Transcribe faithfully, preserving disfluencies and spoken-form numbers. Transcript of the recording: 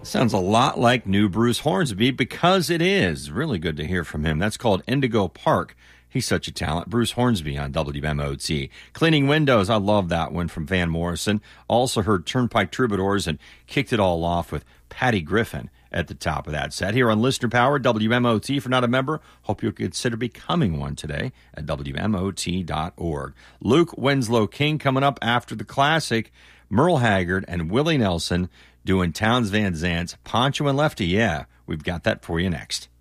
Sounds a lot like new Bruce Hornsby, because it is. Really good to hear from him. That's called Indigo Park. He's such a talent. Bruce Hornsby on W M O T. Cleaning Windows, I love that one from Van Morrison. Also heard Turnpike Troubadours and kicked it all off with Patty Griffin at the top of that set. Here on Listener Power, W M O T. If you're not a member, hope you'll consider becoming one today at W M O T dot org. Luke Winslow King coming up after the classic. Merle Haggard and Willie Nelson doing Townes Van Zant's Poncho and Lefty. Yeah, we've got that for you next.